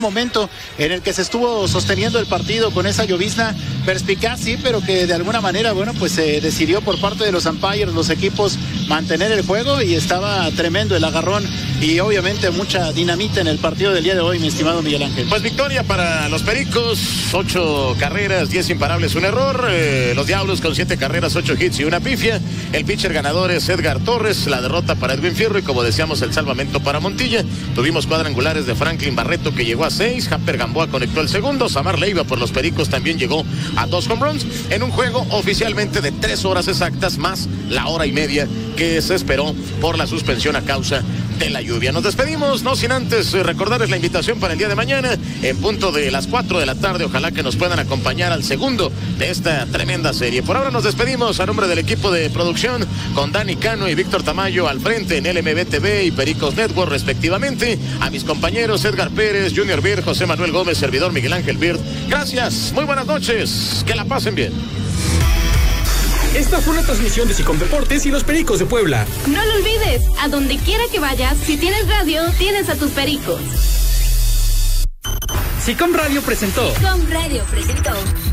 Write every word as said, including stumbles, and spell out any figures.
Momento en el que se estuvo sosteniendo el partido con esa llovizna perspicaz, sí, pero que de alguna manera, bueno, pues se eh, decidió por parte de los umpires, los equipos, mantener el juego, y estaba tremendo el agarrón y obviamente mucha dinamita en el partido del día de hoy, mi estimado Miguel Ángel. Pues victoria para los Pericos, ocho carreras, diez imparables, un error. Eh, los Diablos con siete carreras, ocho hits y una pifia. El pitcher ganador es Edgar Torres, la derrota para Edwin Fierro y, como decíamos, el salvamento para Montilla. Tuvimos cuadrangulares de Franklin Barreto, que llegó a seis, Hamper Gamboa conectó el segundo, Samar Leiva por los Pericos también llegó a dos home runs en un juego oficialmente de tres horas exactas, más la hora y media que se esperó por la suspensión a causa de la lluvia. Nos despedimos, no sin antes recordarles la invitación para el día de mañana, en punto de las cuatro de la tarde. Ojalá que nos puedan acompañar al segundo de esta tremenda serie. Por ahora nos despedimos a nombre del equipo de producción, con Dani Cano y Víctor Tamayo al frente en L M B T V y Pericos Network respectivamente, a mis compañeros Edgar Pérez, Junior Bird, José Manuel Gómez, servidor Miguel Ángel Bird. Gracias, muy buenas noches, que la pasen bien. Esta fue una transmisión de Sicom Deportes y los Pericos de Puebla. No lo olvides, a donde quiera que vayas, si tienes radio, tienes a tus Pericos. Sicom Radio presentó. Sicom Radio presentó.